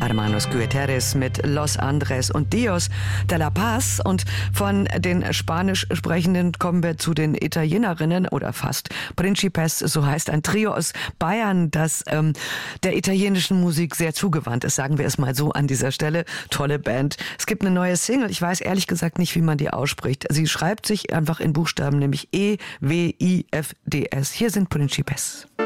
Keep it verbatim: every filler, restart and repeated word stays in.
Hermanos Gutierrez mit Los Andres und Dios de la Paz. Und von den Spanisch Sprechenden kommen wir zu den Italienerinnen oder fast. Principes, so heißt ein Trio aus Bayern, das ähm, der italienischen Musik sehr zugewandt ist, sagen wir es mal so an dieser Stelle. Tolle Band. Es gibt eine neue Single, ich weiß ehrlich gesagt nicht, wie man die ausspricht. Sie schreibt sich einfach in Buchstaben, nämlich E W I F D S. Hier sind Principes.